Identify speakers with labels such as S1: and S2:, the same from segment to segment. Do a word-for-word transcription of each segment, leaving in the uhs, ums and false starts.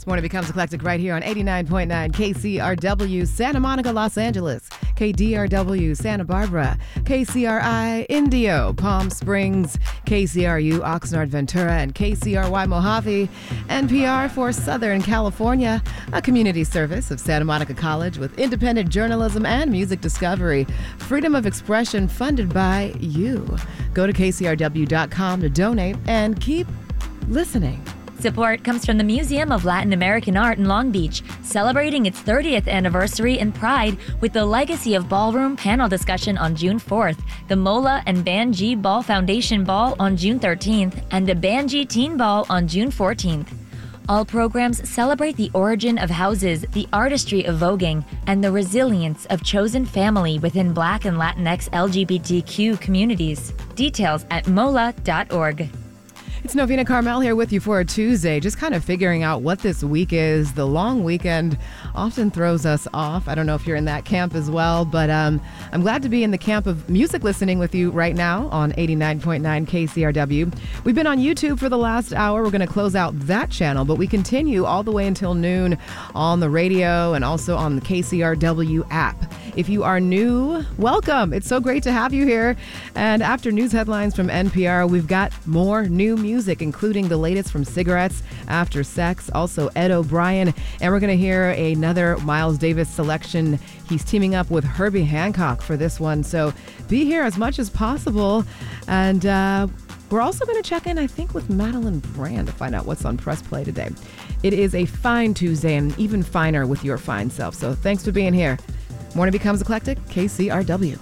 S1: This morning becomes eclectic right here on eighty-nine point nine K C R W Santa Monica, Los Angeles, K D R W Santa Barbara, K C R I Indio, Palm Springs, K C R U Oxnard, Ventura, and K C R Y Mojave, N P R for Southern California, a community service of Santa Monica College with independent journalism and music discovery, freedom of expression funded by you. Go to K C R W dot com to donate and keep listening.
S2: Support comes from the Museum of Latin American Art in Long Beach, celebrating its thirtieth anniversary in Pride with the Legacy of Ballroom panel discussion on June fourth, the Mola and Banji Ball Foundation Ball on June thirteenth, and the Banji Teen Ball on June fourteenth. All programs celebrate the origin of houses, the artistry of voguing, and the resilience of chosen family within Black and Latinx L G B T Q communities. Details at mola dot org.
S1: It's Novena Carmel here with you for a Tuesday, just kind of figuring out what this week is. The long weekend often throws us off. I don't know if you're in that camp as well, but um, I'm glad to be in the camp of music listening with you right now on eighty-nine point nine K C R W. We've been on YouTube for the last hour. We're going to close out that channel, but we continue all the way until noon on the radio and also on the K C R W app. If you are new, welcome. It's so great to have you here. And after news headlines from N P R, we've got more new music, including the latest from Cigarettes, After Sex, also Ed O'Brien, and we're going to hear another Miles Davis selection. He's teaming up with Herbie Hancock for this one, so be here as much as possible. And uh, we're also going to check in, I think, with Madeline Brand to find out what's on Press Play today. It is a fine Tuesday and even finer with your fine self, so thanks for being here. Morning becomes eclectic, K C R W.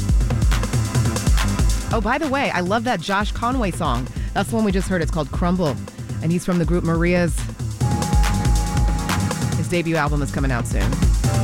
S1: Oh, by the way, I love that Josh Conway song. That's the one we just heard. It's called Crumble, and he's from the group Maria's. His debut album is coming out soon.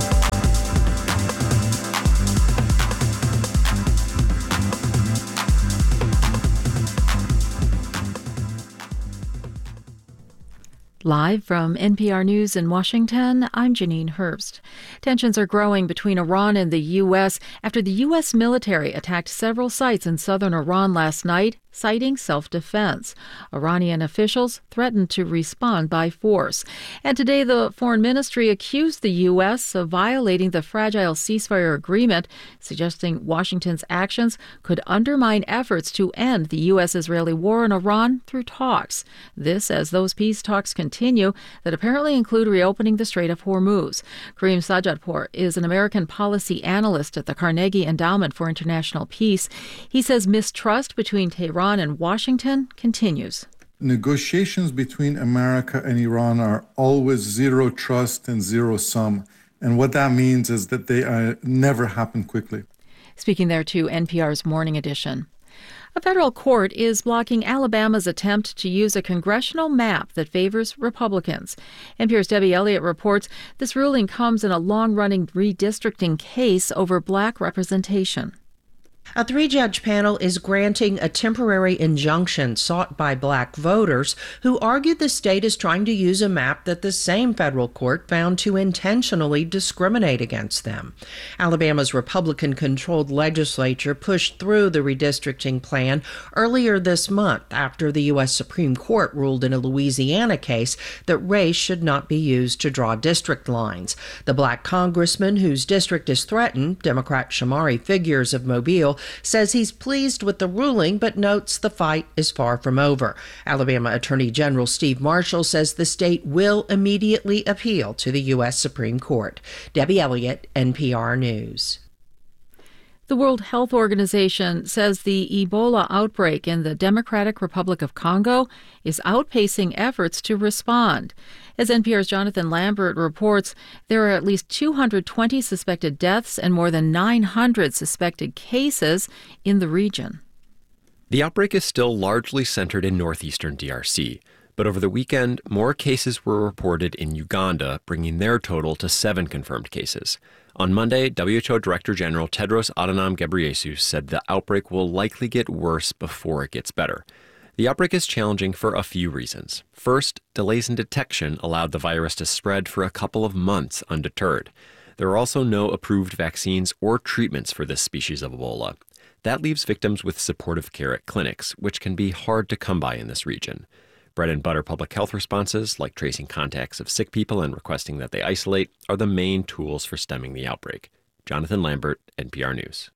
S3: Live from N P R News in Washington, I'm Janine Herbst. Tensions are growing between Iran and the U S after the U S military attacked several sites in southern Iran last night, citing self-defense. Iranian officials threatened to respond by force. And today, the foreign ministry accused the U S of violating the fragile ceasefire agreement, suggesting Washington's actions could undermine efforts to end the U S-Israeli war in Iran through talks. This as those peace talks continue that apparently include reopening the Strait of Hormuz. Kareem Sajadpour is an American policy analyst at the Carnegie Endowment for International Peace. He says mistrust between Tehran and Washington continues.
S4: Negotiations between America and Iran are always zero trust and zero sum. And what that means is that they uh, never happen quickly.
S3: Speaking there to N P R's Morning Edition. A federal court is blocking Alabama's attempt to use a congressional map that favors Republicans. N P R's Debbie Elliott reports this ruling comes in a long-running redistricting case over black representation.
S5: A three-judge panel is granting a temporary injunction sought by black voters who argued the state is trying to use a map that the same federal court found to intentionally discriminate against them. Alabama's Republican-controlled legislature pushed through the redistricting plan earlier this month after the U S Supreme Court ruled in a Louisiana case that race should not be used to draw district lines. The black congressman whose district is threatened, Democrat Shamari Figures of Mobile, says he's pleased with the ruling, but notes the fight is far from over. Alabama Attorney General Steve Marshall says the state will immediately appeal to the U S Supreme Court. Debbie Elliott, N P R News.
S3: The World Health Organization says the Ebola outbreak in the Democratic Republic of Congo is outpacing efforts to respond. As N P R's Jonathan Lambert reports, there are at least two hundred twenty suspected deaths and more than nine hundred suspected cases in the region.
S6: The outbreak is still largely centered in northeastern D R C, but over the weekend, more cases were reported in Uganda, bringing their total to seven confirmed cases. On Monday, W H O Director General Tedros Adhanom Ghebreyesus said the outbreak will likely get worse before it gets better. The outbreak is challenging for a few reasons. First, delays in detection allowed the virus to spread for a couple of months undeterred. There are also no approved vaccines or treatments for this species of Ebola. That leaves victims with supportive care at clinics, which can be hard to come by in this region. Bread and butter public health responses, like tracing contacts of sick people and requesting that they isolate, are the main tools for stemming the outbreak. Jonathan Lambert, N P R News.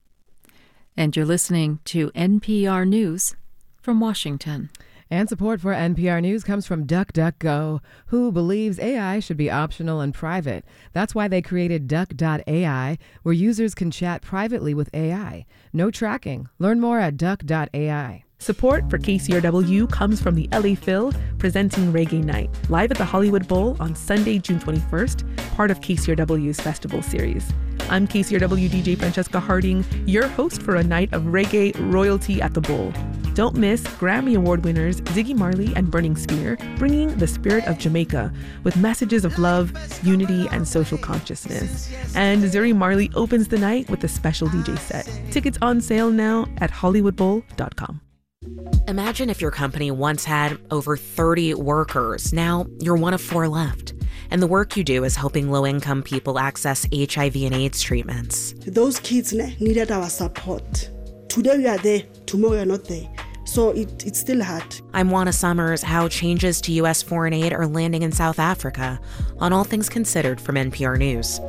S3: And you're listening to N P R News from Washington.
S1: And support for N P R News comes from DuckDuckGo, who believes A I should be optional and private. That's why they created Duck dot A I, where users can chat privately with A I. No tracking. Learn more at Duck dot A I.
S7: Support for K C R W comes from the L A Phil, presenting Reggae Night, live at the Hollywood Bowl on Sunday, June twenty-first, part of K C R W's festival series. I'm K C R W D J Francesca Harding, your host for a night of reggae royalty at the Bowl. Don't miss Grammy Award winners Ziggy Marley and Burning Spear, bringing the spirit of Jamaica with messages of love, unity, and social consciousness. And Zuri Marley opens the night with a special D J set. Tickets on sale now at hollywood bowl dot com.
S8: Imagine if your company once had over thirty workers. Now you're one of four left. And the work you do is helping low-income people access H I V and AIDS treatments.
S9: Those kids needed our support. Today we are there, tomorrow we are not there. So it, it's still hard.
S8: I'm Juana Summers, how changes to U S foreign aid are landing in South Africa on All Things Considered from N P R News.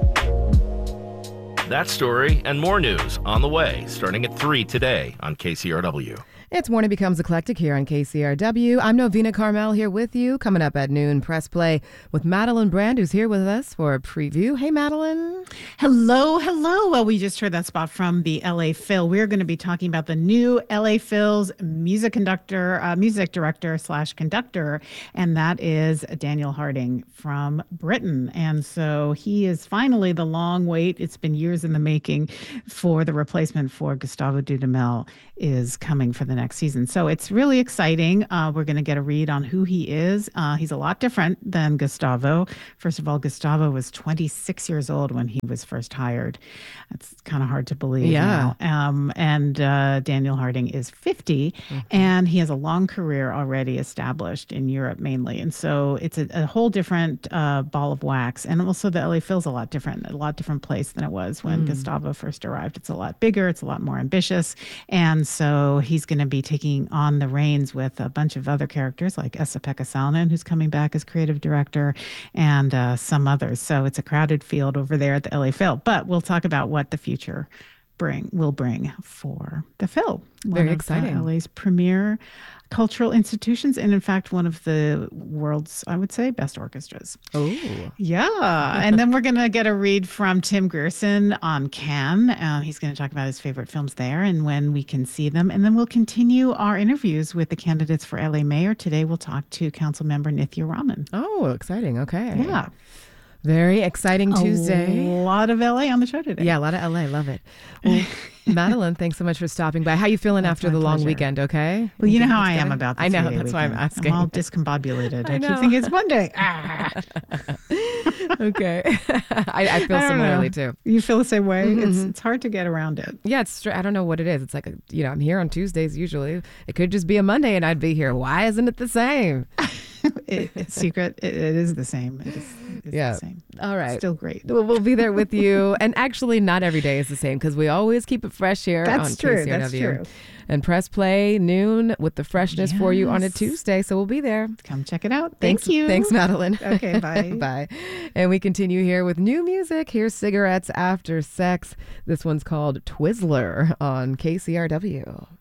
S10: That story and more news on the way, starting at three today on K C R W.
S1: It's Morning Becomes Eclectic here on K C R W. I'm Novena Carmel here with you. Coming up at noon, Press Play with Madeline Brand, who's here with us for a preview. Hey, Madeline.
S11: Hello, hello. Well, we just heard that spot from the L A Phil. We're going to be talking about the new L A Phil's music conductor, uh, music director slash conductor, and that is Daniel Harding from Britain. And so he is finally the long wait. It's been years in the making for the replacement for Gustavo Dudamel is coming for the next season. So it's really exciting. Uh, we're going to get a read on who he is. Uh, he's a lot different than Gustavo. First of all, Gustavo was twenty-six years old when he was first hired. That's kind of hard to believe.
S1: Yeah.
S11: Now. Um, and uh, Daniel Harding is fifty, mm-hmm. and he has a long career already established in Europe mainly. And so it's a, a whole different uh, ball of wax. And also the L A Phil's a lot different, a lot different place than it was when mm. Gustavo first arrived. It's a lot bigger. It's a lot more ambitious. And so he's going to be taking on the reins with a bunch of other characters like Esa-Pekka Salonen, who's coming back as creative director, and uh, some others. So it's a crowded field over there at the L A Phil. But we'll talk about what the future bring will bring for the Phil.
S1: Very
S11: one
S1: exciting.
S11: Of, uh, L A's premier cultural institutions, and in fact, one of the world's, I would say, best orchestras.
S1: Oh.
S11: Yeah. And then we're going to get a read from Tim Grierson on Cannes. Um, he's going to talk about his favorite films there and when we can see them. And then we'll continue our interviews with the candidates for L A mayor. Today, we'll talk to council member Nithya Raman.
S1: Oh, exciting. Okay.
S11: Yeah.
S1: Very exciting Tuesday.
S11: A lot of L A on the show today.
S1: Yeah, a lot of L A. Love it. Well, Madeline, thanks so much for stopping by. How you feeling
S11: That's
S1: after the long
S11: pleasure.
S1: weekend, okay?
S11: Well, you know how
S1: That's
S11: I am
S1: good?
S11: about the
S1: I know,
S11: three-day
S1: that's why I'm
S11: weekend.
S1: asking.
S11: I'm all discombobulated. I,
S1: I
S11: keep
S1: know.
S11: thinking it's Monday. Ah.
S1: Okay. I, I feel
S11: I don't
S1: similarly,
S11: know.
S1: too.
S11: You feel the same way?
S1: Mm-hmm.
S11: It's it's hard to get around it.
S1: Yeah, it's str- I don't know what it is. It's like, a, you know, I'm here on Tuesdays usually. It could just be a Monday and I'd be here. Why isn't it the same?
S11: it, it's secret. It, it is the same. It is it's
S1: yeah.
S11: the same.
S1: All right.
S11: Still great.
S1: We'll, we'll be there with you. And actually, not every day is the same because we always keep it fresh here
S11: That's
S1: on
S11: true.
S1: K C R W.
S11: That's true.
S1: And Press Play noon with the freshness
S11: yes.
S1: for you on a Tuesday. So we'll be there.
S11: Come check it out.
S1: Thanks,
S11: Thank you.
S1: Thanks, Madeline.
S11: Okay, bye.
S1: Bye. And we continue here with new music. Here's Cigarettes After Sex. This one's called Twizzler on K C R W.